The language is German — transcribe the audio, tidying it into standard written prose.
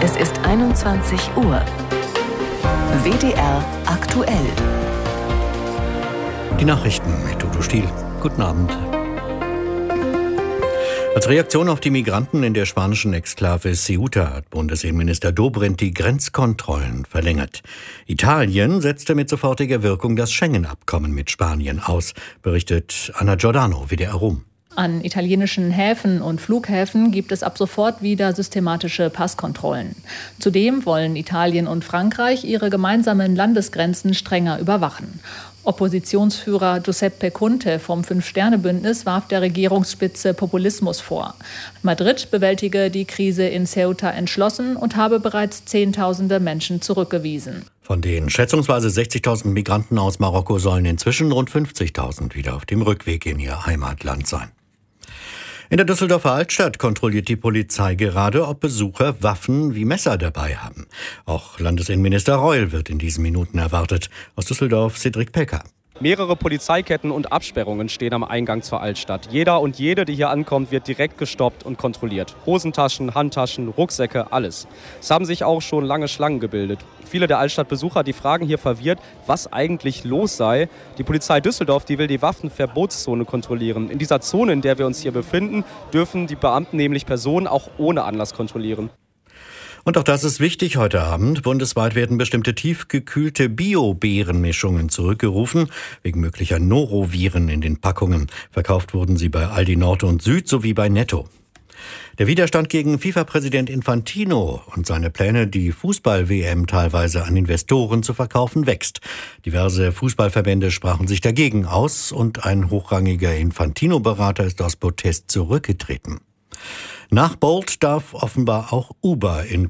Es ist 21 Uhr. WDR aktuell. Die Nachrichten mit Udo Stiel. Guten Abend. Als Reaktion auf die Migranten in der spanischen Exklave Ceuta hat Bundesinnenminister Dobrindt die Grenzkontrollen verlängert. Italien setzte mit sofortiger Wirkung das Schengen-Abkommen mit Spanien aus, berichtet Anna Giordano, WDR Rom. An italienischen Häfen und Flughäfen gibt es ab sofort wieder systematische Passkontrollen. Zudem wollen Italien und Frankreich ihre gemeinsamen Landesgrenzen strenger überwachen. Oppositionsführer Giuseppe Conte vom Fünf-Sterne-Bündnis warf der Regierungsspitze Populismus vor. Madrid bewältige die Krise in Ceuta entschlossen und habe bereits Zehntausende Menschen zurückgewiesen. Von den schätzungsweise 60.000 Migranten aus Marokko sollen inzwischen rund 50.000 wieder auf dem Rückweg in ihr Heimatland sein. In der Düsseldorfer Altstadt kontrolliert die Polizei gerade, ob Besucher Waffen wie Messer dabei haben. Auch Landesinnenminister Reul wird in diesen Minuten erwartet. Aus Düsseldorf Cedric Pelker. Mehrere Polizeiketten und Absperrungen stehen am Eingang zur Altstadt. Jeder und jede, die hier ankommt, wird direkt gestoppt und kontrolliert. Hosentaschen, Handtaschen, Rucksäcke, alles. Es haben sich auch schon lange Schlangen gebildet. Viele der Altstadtbesucher, die fragen hier verwirrt, was eigentlich los sei. Die Polizei Düsseldorf, die will die Waffenverbotszone kontrollieren. In dieser Zone, in der wir uns hier befinden, dürfen die Beamten nämlich Personen auch ohne Anlass kontrollieren. Und auch das ist wichtig heute Abend. Bundesweit werden bestimmte tiefgekühlte Bio-Beerenmischungen zurückgerufen, wegen möglicher Noroviren in den Packungen. Verkauft wurden sie bei Aldi Nord und Süd sowie bei Netto. Der Widerstand gegen FIFA-Präsident Infantino und seine Pläne, die Fußball-WM teilweise an Investoren zu verkaufen, wächst. Diverse Fußballverbände sprachen sich dagegen aus und ein hochrangiger Infantino-Berater ist aus Protest zurückgetreten. Nach Bolt darf offenbar auch Uber in